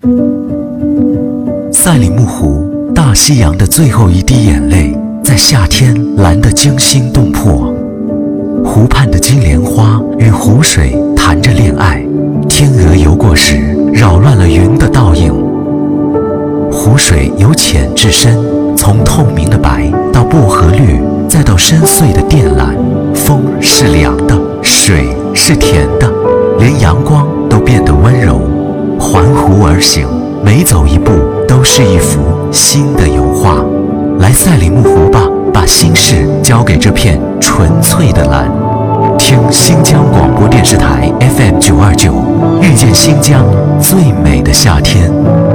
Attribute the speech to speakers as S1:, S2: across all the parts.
S1: 赛里木湖，大西洋的最后一滴眼泪，在夏天蓝得惊心动魄。湖畔的金莲花与湖水谈着恋爱，天鹅游过时，扰乱了云的倒影。湖水由浅至深，从透明的白到薄荷绿，再到深邃的靛蓝。风是凉的，水是甜的，连阳光都变得温柔。环湖而行，每走一步都是一幅新的油画。来赛里木湖吧，把心事交给这片纯粹的蓝。听新疆广播电视台 FM929，遇见新疆最美的夏天。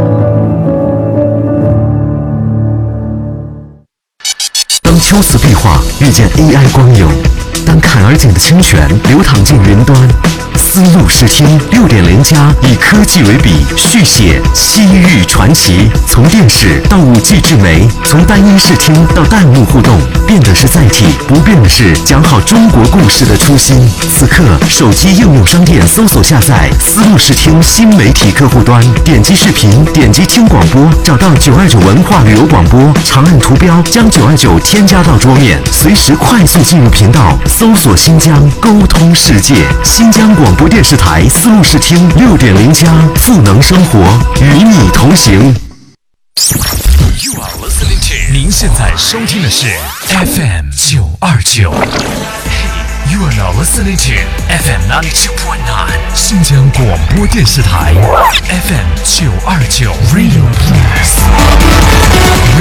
S1: 当秋瓷壁画遇见 AI 光影，当坎儿井的清泉流淌进云端，丝路视听6.0+以科技为笔，续写西域传奇。从电视到5G 智媒，从单音视听到弹幕互动，变的是载体，不变的是讲好中国故事的初心。此刻，手机应用商店搜索下载丝路视听新媒体客户端，点击视频，点击听广播，找到929文化旅游广播，长按图标将929添加到桌面，随时快速进入频道，搜索新疆，沟通世界。新疆广播电视台丝路视听6.0+，赋能生活，与你同行。
S2: You are listening to， 您现在收听的是 FM929。You are now listening to FM 92.9， 新疆广播电视台 FM929 Radio Plus。